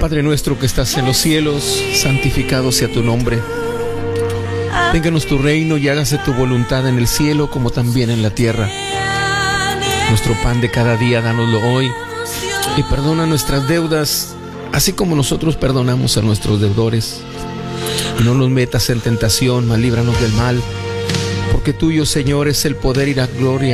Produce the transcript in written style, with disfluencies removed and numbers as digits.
Padre nuestro que estás en los cielos, santificado sea tu nombre. Vénganos tu reino y hágase tu voluntad en el cielo como también en la tierra. Nuestro pan de cada día, dánoslo hoy. Y perdona nuestras deudas, así como nosotros perdonamos a nuestros deudores. Y no nos metas en tentación, mas líbranos del mal. Porque tuyo, Señor, es el poder y la gloria